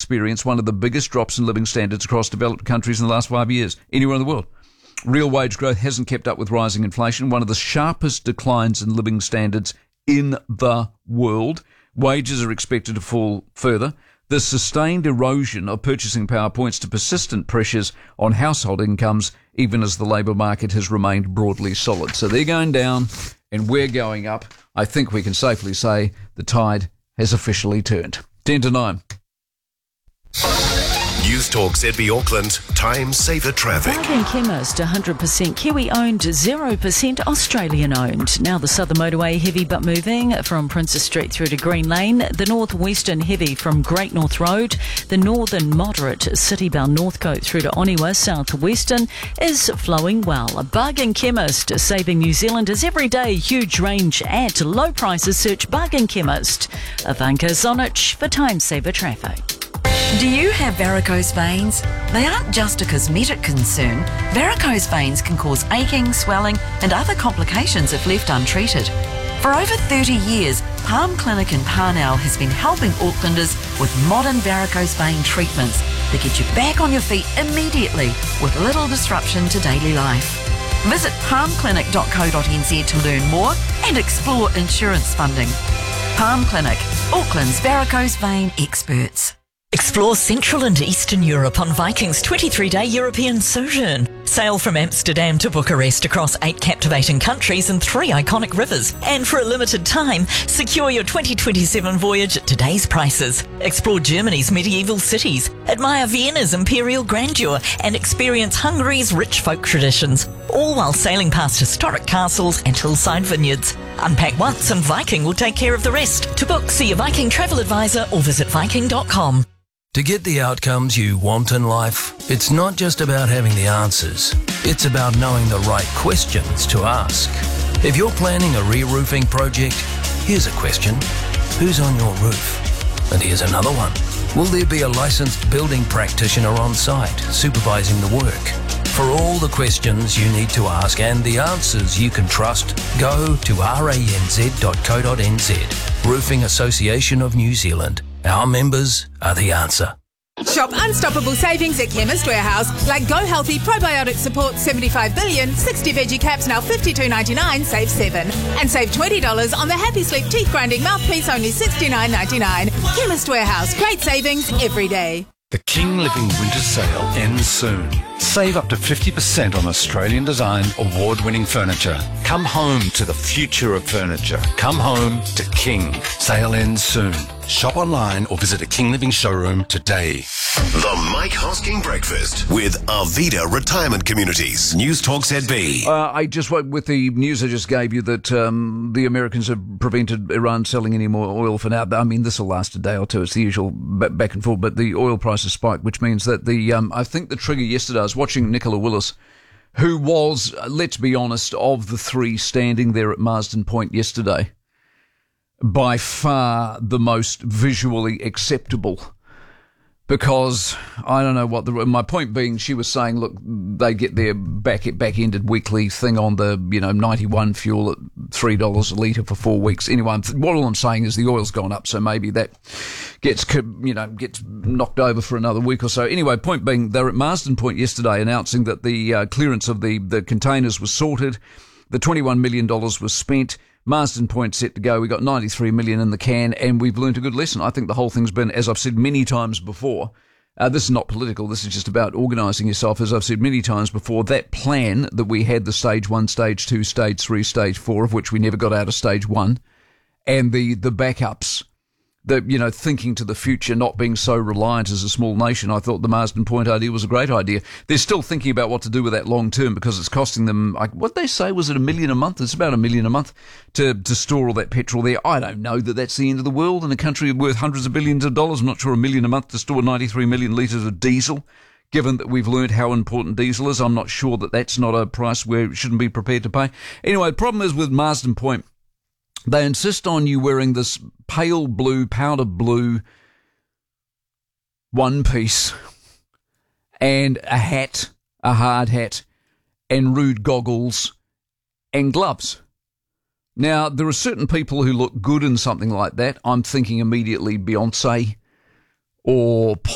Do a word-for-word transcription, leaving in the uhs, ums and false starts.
experienced one of the biggest drops in living standards across developed countries in the last five years, anywhere in the world. Real wage growth hasn't kept up with rising inflation, one of the sharpest declines in living standards in the world. Wages are expected to fall further. The sustained erosion of purchasing power points to persistent pressures on household incomes, even as the labour market has remained broadly solid. So they're going down and we're going up. I think we can safely say the tide has officially turned. ten to nine. News Talk Z B Auckland, time saver traffic. Bargain Chemist, one hundred percent Kiwi-owned, zero percent Australian-owned. Now the Southern Motorway heavy but moving from Princess Street through to Green Lane. The Northwestern heavy from Great North Road. The Northern moderate city-bound Northcote through to Oniwa Southwestern is flowing well. Bargain Chemist, saving New Zealanders every day. Huge range at low prices. Search Bargain Chemist. Ivanka Zonich for time saver traffic. Do you have varicose veins? They aren't just a cosmetic concern. Varicose veins can cause aching, swelling and other complications if left untreated. For over thirty years, Palm Clinic in Parnell has been helping Aucklanders with modern varicose vein treatments that get you back on your feet immediately with little disruption to daily life. Visit palm clinic dot co dot n z to learn more and explore insurance funding. Palm Clinic, Auckland's varicose vein experts. Explore Central and Eastern Europe on Viking's twenty-three day European sojourn. Sail from Amsterdam to Bucharest across eight captivating countries and three iconic rivers. And for a limited time, secure your twenty twenty-seven voyage at today's prices. Explore Germany's medieval cities, admire Vienna's imperial grandeur, and experience Hungary's rich folk traditions, all while sailing past historic castles and hillside vineyards. Unpack once and Viking will take care of the rest. To book, see your Viking travel advisor or visit viking dot com. To get the outcomes you want in life, it's not just about having the answers. It's about knowing the right questions to ask. If you're planning a re-roofing project, here's a question. Who's on your roof? And here's another one. Will there be a licensed building practitioner on site supervising the work? For all the questions you need to ask and the answers you can trust, go to ranz dot co dot n z. Roofing Association of New Zealand. Our members are the answer. Shop unstoppable savings at Chemist Warehouse, like Go Healthy Probiotic Support seventy-five billion, sixty veggie caps now fifty-two ninety-nine, save seven. And save twenty dollars on the Happy Sleep teeth grinding mouthpiece, only sixty-nine ninety-nine. Chemist Warehouse, great savings every day. The King Living Winter Sale ends soon. Save up to fifty percent on Australian designed, award-winning furniture. Come home to the future of furniture. Come home to King. Sale ends soon. Shop online or visit a King Living showroom today. The Mike Hosking Breakfast with Arvida Retirement Communities. News Talk Z B. Uh, I just, with the news I just gave you that um, the Americans have prevented Iran selling any more oil for now. I mean, this will last a day or two. It's the usual back and forth, but the oil prices spiked, which means that the, um, I think the trigger yesterday, I was watching Nicola Willis, who was, let's be honest, of the three standing there at Marsden Point yesterday, by far the most visually acceptable. Because, I don't know what the... My point being, she was saying, look, they get their back back-ended weekly thing on the, you know, ninety-one fuel at three dollars a litre for four weeks. Anyway, what all I'm saying is the oil's gone up, so maybe that gets, you know, gets knocked over for another week or so. Anyway, point being, they were at Marsden Point yesterday announcing that the uh, clearance of the, the containers was sorted, the twenty-one million dollars was spent, Marsden Point set to go. We got ninety-three million in the can, and we've learnt a good lesson. I think the whole thing's been, as I've said many times before, uh, this is not political. This is just about organising yourself. As I've said many times before, that plan that we had, the stage one, stage two, stage three, stage four, of which we never got out of stage one, and the, the backups, the, you know, thinking to the future, not being so reliant as a small nation. I thought the Marsden Point idea was a great idea. They're still thinking about what to do with that long term because it's costing them, like, what they say, was it a million a month? It's about a million a month to, to store all that petrol there. I don't know that that's the end of the world in a country worth hundreds of billions of dollars. I'm not sure a million a month to store ninety-three million litres of diesel. Given that we've learned how important diesel is, I'm not sure that that's not a price we shouldn't be prepared to pay. Anyway, the problem is with Marsden Point, they insist on you wearing this pale blue, powder blue one piece and a hat, a hard hat, and rude goggles and gloves. Now, there are certain people who look good in something like that. I'm thinking immediately Beyonce or